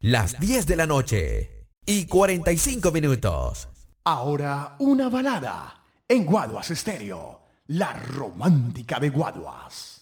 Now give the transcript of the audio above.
Las 10 de la noche y 45 minutos. Ahora una balada en Guaduas Estéreo, la romántica de Guaduas.